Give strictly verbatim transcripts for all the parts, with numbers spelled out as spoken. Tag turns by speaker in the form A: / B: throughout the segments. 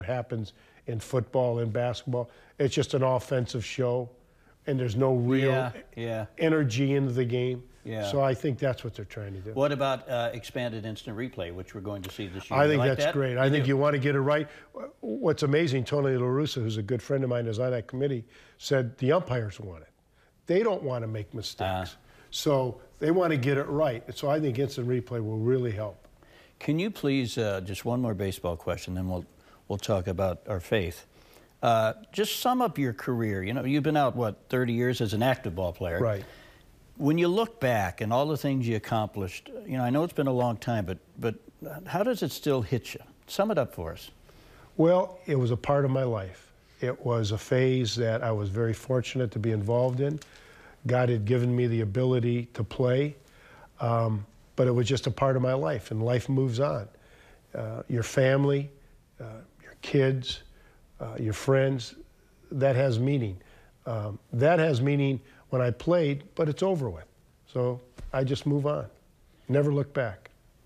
A: happens in football and basketball. It's just an offensive show, and there's no real
B: yeah, yeah.
A: energy into the game.
B: Yeah.
A: So I think that's what they're trying to do.
B: What about uh, expanded instant replay, which we're going to see this year?
A: I think
B: like
A: that's
B: that?
A: great. I
B: you
A: think
B: do?
A: you want to get it right. What's amazing, Tony La Russa, who's a good friend of mine, is on that committee, said the umpires want it. They don't want to make mistakes. Uh, so they want to get it right. So I think instant replay will really help.
B: Can you please, uh, just one more baseball question, then we'll, we'll talk about our faith. Uh, just sum up your career. You know, you've been out, what, thirty years as an active ball player.
A: Right.
B: When you look back and all the things you accomplished, you know, I know it's been a long time, but, but how does it still hit you? Sum it up for us.
A: Well, it was a part of my life. It was a phase that I was very fortunate to be involved in. God had given me the ability to play, um, but it was just a part of my life, and life moves on. Uh, your family, uh, your kids, uh, your friends, that has meaning. Um, that has meaning when I played, but it's over with. So I just move on, never look back.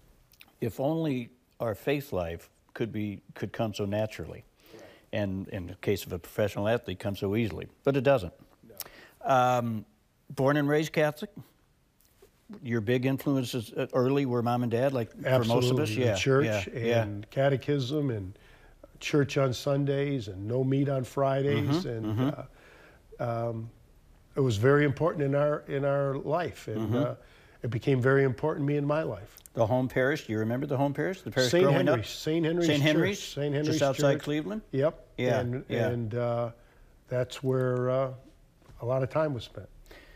B: If only our faith life could be could come so naturally, right. And in the case of a professional athlete, come so easily, but it doesn't. No. Um, born and raised Catholic. Your big influences early were mom and dad, like
A: Absolutely.
B: For most of us, yeah.
A: The church
B: yeah.
A: and
B: yeah.
A: catechism and church on Sundays and no meat on Fridays,
B: mm-hmm.
A: and
B: mm-hmm.
A: Uh, um, it was very important in our in our life, and mm-hmm. uh, it became very important to me in my life.
B: The home parish. Do you remember the home parish? The parish
A: Saint
B: growing
A: Henry's,
B: up.
A: Saint Henry's.
B: Saint Henry's.
A: Church. Saint Henry's.
B: Just outside
A: Church.
B: Cleveland.
A: Yep.
B: Yeah.
A: And,
B: yeah.
A: and uh, that's where uh, a lot of time was spent.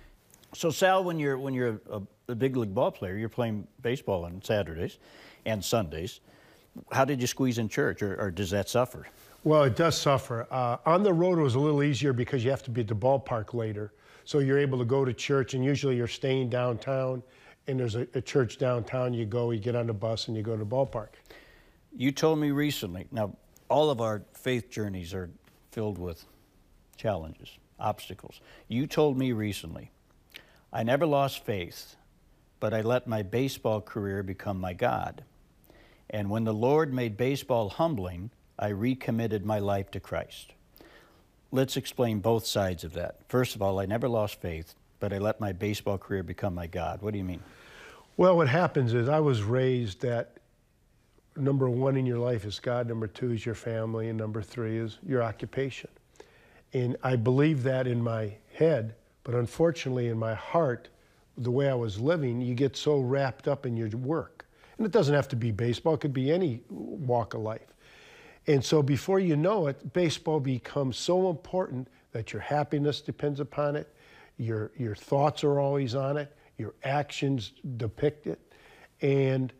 B: So Sal, when you're when you're a, a big league ball player, you're playing baseball on Saturdays and Sundays. How did you squeeze in church, or, or does that suffer?
A: Well, it does suffer. Uh, on the road, it was a little easier because you have to be at the ballpark later. So you're able to go to church, and usually you're staying downtown, and there's a, a church downtown. You go, you get on the bus, and you go to the ballpark.
B: You told me recently, now all of our faith journeys are filled with challenges, obstacles. You told me recently, I never lost faith, but I let my baseball career become my God. And when the Lord made baseball humbling, I recommitted my life to Christ. Let's explain both sides of that. First of all, I never lost faith, but I let my baseball career become my God. What do you mean?
A: Well, what happens is I was raised that number one in your life is God, number two is your family, and number three is your occupation. And I believe that in my head, but unfortunately in my heart, the way I was living, you get so wrapped up in your work. And it doesn't have to be baseball, it could be any walk of life. And so before you know it, baseball becomes so important that your happiness depends upon it, your, your thoughts are always on it, your actions depict it, and,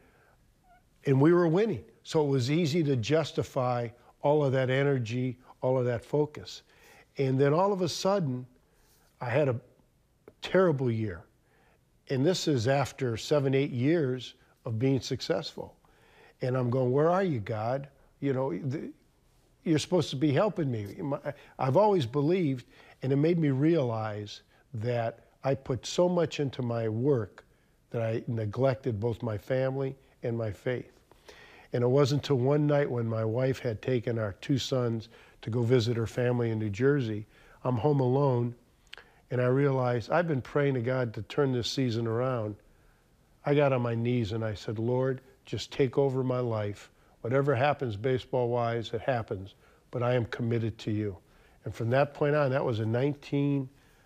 A: and we were winning. So it was easy to justify all of that energy, all of that focus. And then all of a sudden, I had a terrible year. And this is after seven, eight years of being successful. And I'm going, where are you, God? You know, the, you're supposed to be helping me. I've always believed, and it made me realize that I put so much into my work that I neglected both my family and my faith. And it wasn't until one night when my wife had taken our two sons to go visit her family in New Jersey, I'm home alone, and I realized I've been praying to God to turn this season around. I got on my knees and I said, Lord, just take over my life. Whatever happens baseball-wise, it happens, but I am committed to you. And from that point on, that was in nineteen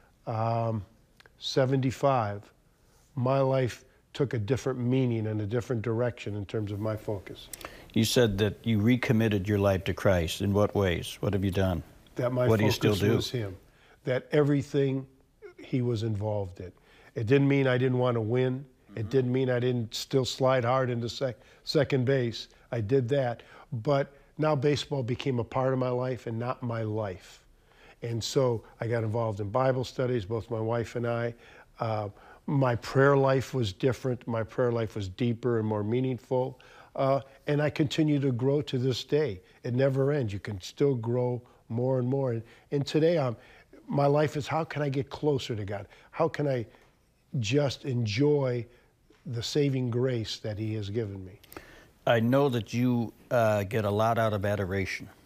A: seventy-five, my life took a different meaning and a different direction in terms of my focus.
B: You said that you recommitted your life to Christ. In what ways? What have you done?
A: That my
B: what
A: focus
B: do you still do?
A: was Him. That everything He was involved in. It didn't mean I didn't want to win. Mm-hmm. It didn't mean I didn't still slide hard into sec second base. I did that. But now baseball became a part of my life and not my life. And so I got involved in Bible studies, both my wife and I. Uh, my prayer life was different. My prayer life was deeper and more meaningful. Uh, and I continue to grow to this day. It never ends. You can still grow more and more. And, and today, I'm, my life is, how can I get closer to God? How can I just enjoy the saving grace that He has given me?
B: I know that you uh, get a lot out of adoration.